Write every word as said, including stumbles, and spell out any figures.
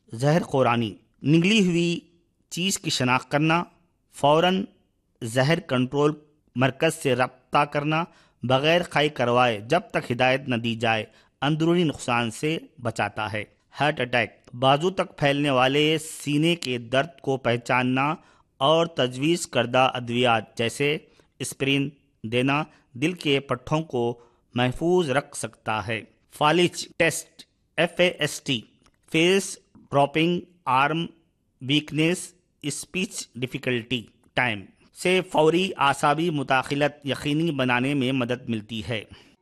जहर ख़ुरानी, निगली हुई चीज़ की शनाख्त करना, फ़ौरन जहर कंट्रोल मरकज़ से रब्ता करना, बग़ैर खाई करवाए जब तक हिदायत न दी जाए, अंदरूनी नुकसान से बचाता है। हार्ट अटैक, बाजू तक फैलने वाले सीने के दर्द को पहचानना और तजवीज़ करदा अद्वियात जैसे एस्पिरिन देना दिल के पट्ठों को महफूज रख सकता है। फालिज test, F A S T, face dropping, arm weakness, speech difficulty, time से फौरी आसाबी मुदाखलत यकीनी बनाने में मदद मिलती है।